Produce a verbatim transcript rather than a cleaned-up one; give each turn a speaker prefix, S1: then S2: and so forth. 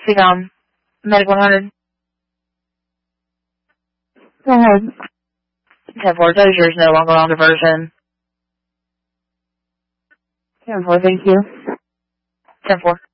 S1: Seacom, Medic one hundred.
S2: Go ahead.
S1: ten four, Dozier is no longer on diversion.
S2: ten four, thank you.
S1: ten four.